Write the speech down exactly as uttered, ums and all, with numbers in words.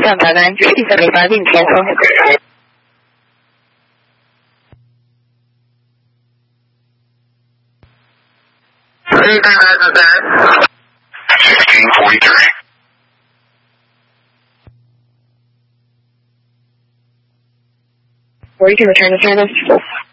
向台湾七十八令前锋。 sixteen forty-three. Where you can return to service.